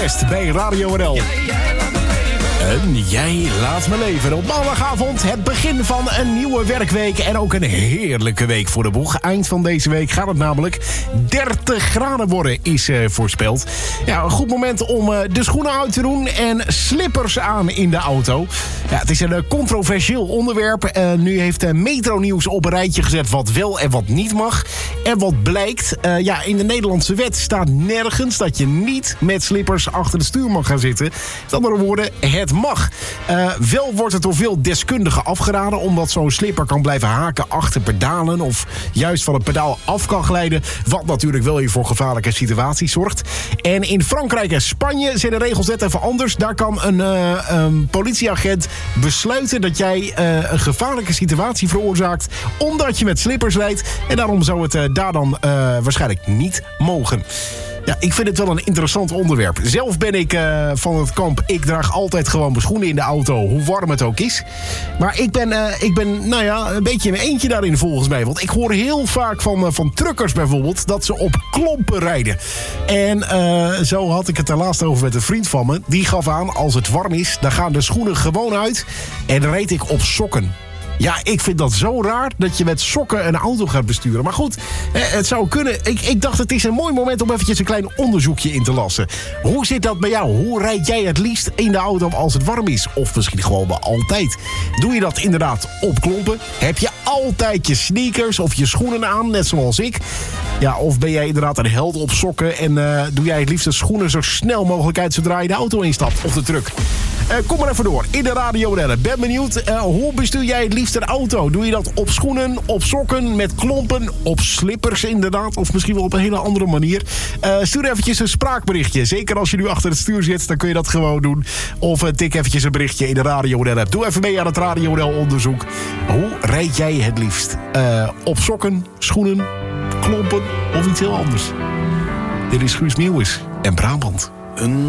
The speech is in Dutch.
West bij Radio NL. En jij laat me leven. Op maandagavond het begin van een nieuwe werkweek. En ook een heerlijke week voor de boeg. Eind van deze week gaat het namelijk 30 graden worden, is voorspeld. Ja, een goed moment om de schoenen uit te doen en slippers aan in de auto. Ja, het is een controversieel onderwerp. Nu heeft Metro Nieuws op een rijtje gezet wat wel en wat niet mag. En wat blijkt, in de Nederlandse wet staat nergens dat je niet met slippers achter het stuur mag gaan zitten. Met andere woorden, het mag. Wel wordt het door veel deskundigen afgeraden, omdat zo'n slipper kan blijven haken achter pedalen of juist van het pedaal af kan glijden, wat natuurlijk wel weer voor gevaarlijke situaties zorgt. En in Frankrijk en Spanje zijn de regels net even anders. Daar kan een politieagent besluiten dat jij een gevaarlijke situatie veroorzaakt omdat je met slippers rijdt. En daarom zou het daar dan waarschijnlijk niet mogen. Ja, ik vind het wel een interessant onderwerp. Zelf ben ik van het kamp, ik draag altijd gewoon mijn schoenen in de auto, hoe warm het ook is. Maar ik ben een beetje in mijn eentje daarin volgens mij. Want ik hoor heel vaak van truckers bijvoorbeeld dat ze op klompen rijden. En zo had ik het er laatst over met een vriend van me. Die gaf aan, als het warm is, dan gaan de schoenen gewoon uit en dan rijd ik op sokken. Ja, ik vind dat zo raar dat je met sokken een auto gaat besturen. Maar goed, het zou kunnen. Ik dacht, het is een mooi moment om eventjes een klein onderzoekje in te lassen. Hoe zit dat bij jou? Hoe rijd jij het liefst in de auto als het warm is? Of misschien gewoon wel altijd. Doe je dat inderdaad op klompen? Heb je altijd je sneakers of je schoenen aan, net zoals ik? Ja, of ben jij inderdaad een held op sokken en doe jij het liefst de schoenen zo snel mogelijk uit zodra je de auto instapt of de truck? Kom maar even door in de Radio NL. Ben benieuwd, hoe bestuur jij het liefst een auto? Doe je dat op schoenen, op sokken, met klompen, op slippers inderdaad? Of misschien wel op een hele andere manier? Stuur eventjes een spraakberichtje. Zeker als je nu achter het stuur zit, dan kun je dat gewoon doen. Of tik eventjes een berichtje in de Radio NL. Doe even mee aan het Radio NL onderzoek. Hoe rijd jij het liefst? Op sokken, schoenen, klompen of iets heel anders? Dit is Guus Meeuwis en Brabant.